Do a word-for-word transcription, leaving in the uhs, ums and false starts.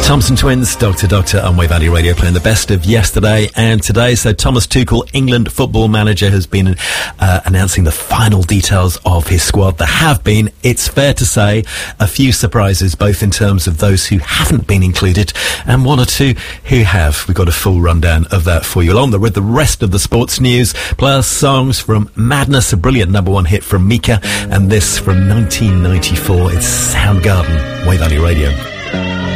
Thompson Twins, Doctor Doctor on Wave Valley Radio, playing the best of yesterday and today. So Thomas Tuchel, England football manager, has been uh, announcing the final details of his squad. There have been, it's fair to say, a few surprises, both in terms of those who haven't been included and one or two who have. We've got a full rundown of that for you, along with the rest of the sports news, plus songs from Madness, a brilliant number one hit from Mika, and this from nineteen ninety-four. It's Soundgarden, Wave Valley Radio.